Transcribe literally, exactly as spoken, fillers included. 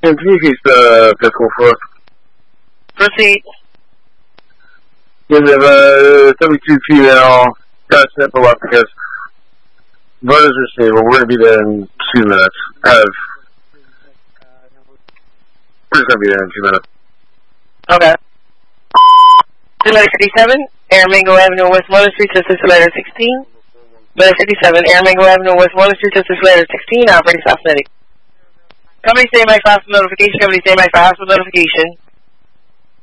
Can you use the physical for us? Proceed. Give them a seventy-two female. Got a simple up because brothers are stable. We're going to be there in two minutes. Have we're just going to be there in two minutes. Okay. Letter fifty-seven, Air Mango Avenue, West Water Street, Justice Letter sixteen. Letter fifty-seven, Air Mango Avenue, West Water Street, Justice Letter sixteen, operating South Medic. Company stand by for hospital notification. Company stand by for hospital notification.